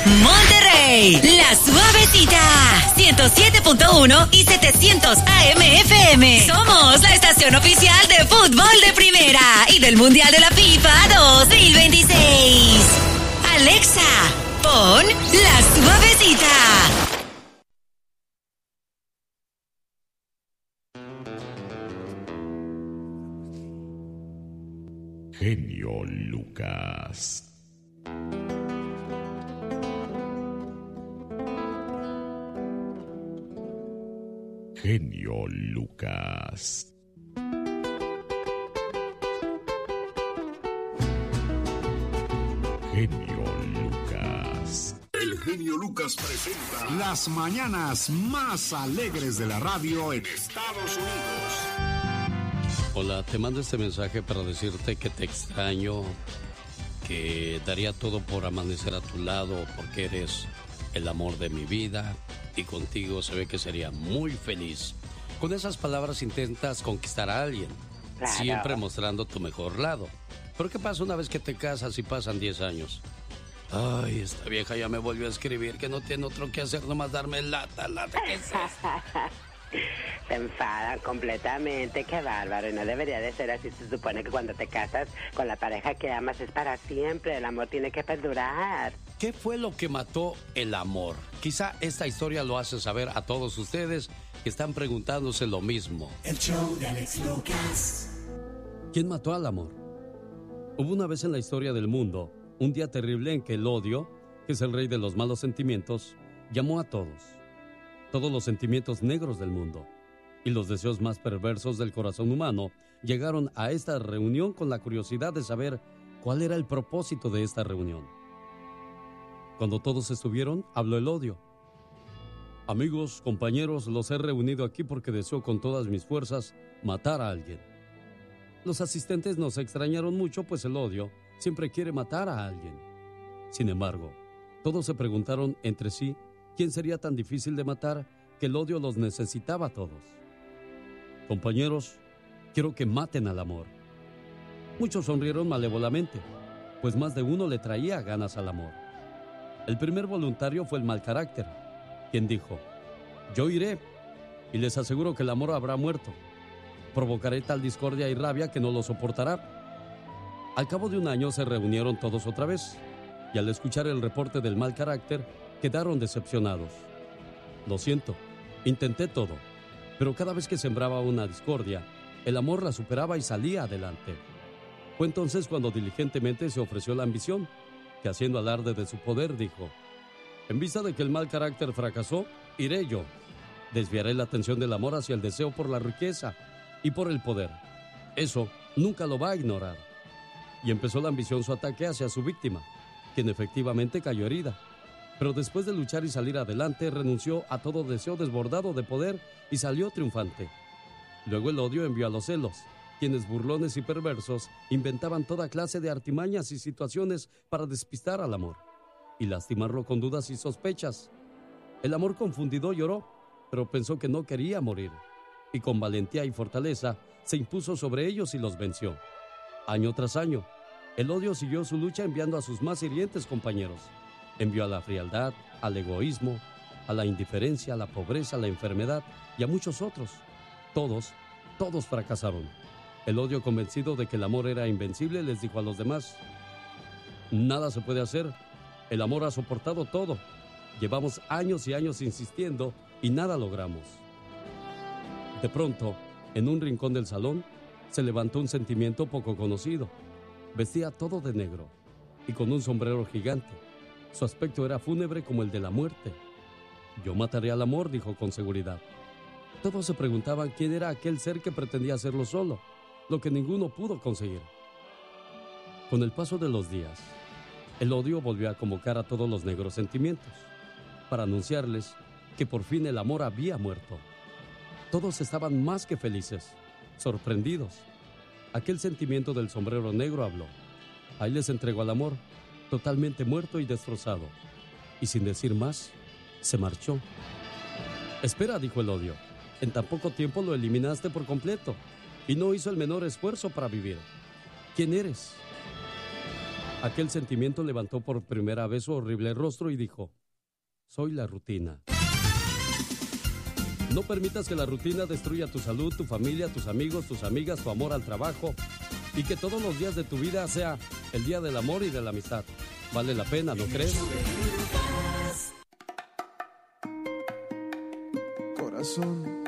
Monterrey, La Suavecita, 107.1 y 700 AM FM. Somos la estación oficial de fútbol de primera y del Mundial de la FIFA 2026. Alexa, pon La Suavecita. Genio Lucas. Genio Lucas. Genio Lucas. El genio Lucas presenta las mañanas más alegres de la radio en Estados Unidos. Hola, te mando este mensaje para decirte que te extraño, que daría todo por amanecer a tu lado, porque eres el amor de mi vida y contigo se ve que sería muy feliz. Con esas palabras intentas conquistar a alguien, claro, siempre mostrando tu mejor lado. Pero ¿qué pasa una vez que te casas y pasan 10 años? Ay, esta vieja ya me volvió a escribir que no tiene otro que hacer, nomás darme lata, ¿qué es eso? Se enfadan completamente, qué bárbaro, y no debería de ser así. Se supone que cuando te casas con la pareja que amas es para siempre, el amor tiene que perdurar. ¿Qué fue lo que mató el amor? Quizá esta historia lo hace saber a todos ustedes que están preguntándose lo mismo. El show de Alex Lucas. ¿Quién mató al amor? Hubo una vez en la historia del mundo un día terrible en que el odio, que es el rey de los malos sentimientos, llamó a todos los sentimientos negros del mundo y los deseos más perversos del corazón humano llegaron a esta reunión con la curiosidad de saber cuál era el propósito de esta reunión. Cuando todos estuvieron, habló el odio. Amigos, compañeros, los he reunido aquí porque deseo con todas mis fuerzas matar a alguien. Los asistentes nos extrañaron mucho, pues el odio siempre quiere matar a alguien. Sin embargo, todos se preguntaron entre sí quién sería tan difícil de matar que el odio los necesitaba a todos. Compañeros, quiero que maten al amor. Muchos sonrieron malévolamente, pues más de uno le traía ganas al amor. El primer voluntario fue el mal carácter, quien dijo: yo iré y les aseguro que el amor habrá muerto. Provocaré tal discordia y rabia que no lo soportará. Al cabo de un año se reunieron todos otra vez y al escuchar el reporte del mal carácter quedaron decepcionados. Lo siento, intenté todo, pero cada vez que sembraba una discordia, el amor la superaba y salía adelante. Fue entonces cuando diligentemente se ofreció la ambición, que haciendo alarde de su poder dijo: en vista de que el mal carácter fracasó, iré yo. Desviaré la atención del amor hacia el deseo por la riqueza y por el poder. Eso nunca lo va a ignorar. Y empezó la ambición su ataque hacia su víctima, quien efectivamente cayó herida. Pero después de luchar y salir adelante, renunció a todo deseo desbordado de poder y salió triunfante. Luego el odio envió a los celos, quienes burlones y perversos inventaban toda clase de artimañas y situaciones para despistar al amor y lastimarlo con dudas y sospechas. El amor confundido lloró, pero pensó que no quería morir, y con valentía y fortaleza se impuso sobre ellos y los venció. Año tras año, el odio siguió su lucha enviando a sus más hirientes compañeros. Envió a la frialdad, al egoísmo, a la indiferencia, a la pobreza, a la enfermedad y a muchos otros. Todos fracasaron. El odio, convencido de que el amor era invencible, les dijo a los demás: nada se puede hacer, el amor ha soportado todo. Llevamos años y años insistiendo y nada logramos. De pronto, en un rincón del salón, se levantó un sentimiento poco conocido. Vestía todo de negro y con un sombrero gigante. Su aspecto era fúnebre como el de la muerte. Yo mataré al amor, dijo con seguridad. Todos se preguntaban quién era aquel ser que pretendía hacerlo solo, lo que ninguno pudo conseguir. Con el paso de los días, el odio volvió a convocar a todos los negros sentimientos, para anunciarles que por fin el amor había muerto. Todos estaban más que felices, sorprendidos. Aquel sentimiento del sombrero negro habló. Ahí les entregó al amor, totalmente muerto y destrozado. Y sin decir más, se marchó. Espera, dijo el odio. En tan poco tiempo lo eliminaste por completo y no hizo el menor esfuerzo para vivir. ¿Quién eres? Aquel sentimiento levantó por primera vez su horrible rostro y dijo: soy la rutina. No permitas que la rutina destruya tu salud, tu familia, tus amigos, tus amigas, tu amor al trabajo, y que todos los días de tu vida sea el día del amor y de la amistad. Vale la pena, ¿no crees? Corazón,